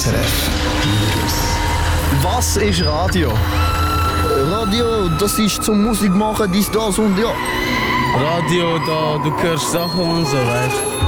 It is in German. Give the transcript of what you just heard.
SRF Virus. Was ist Radio? Radio, das ist zum Musik machen, dies, das und ja. Radio, da, du hörst Sachen und so, weißt du.